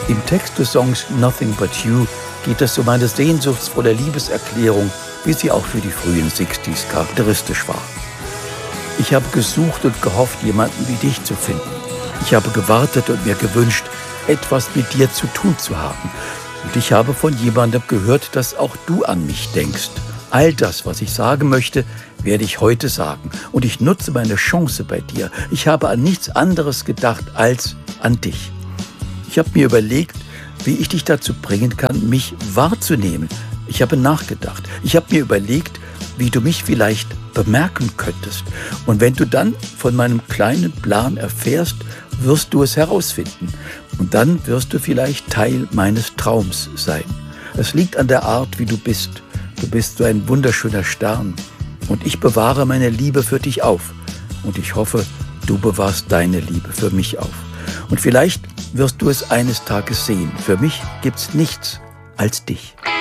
Im Text des Songs Nothing But You geht es um eine sehnsuchtsvolle Liebeserklärung, wie sie auch für die frühen 60s charakteristisch war. Ich habe gesucht und gehofft, jemanden wie dich zu finden. Ich habe gewartet und mir gewünscht, etwas mit dir zu tun zu haben. Und ich habe von jemandem gehört, dass auch du an mich denkst. All das, was ich sagen möchte, werde ich heute sagen. Und ich nutze meine Chance bei dir. Ich habe an nichts anderes gedacht als an dich. Ich habe mir überlegt, wie ich dich dazu bringen kann, mich wahrzunehmen. Ich habe nachgedacht. Ich habe mir überlegt, wie du mich vielleicht bemerken könntest. Und wenn du dann von meinem kleinen Plan erfährst, wirst du es herausfinden. Und dann wirst du vielleicht Teil meines Traums sein. Es liegt an der Art, wie du bist. Du bist so ein wunderschöner Stern. Und ich bewahre meine Liebe für dich auf. Und ich hoffe, du bewahrst deine Liebe für mich auf. Und vielleicht wirst du es eines Tages sehen. Für mich gibt's nichts als dich.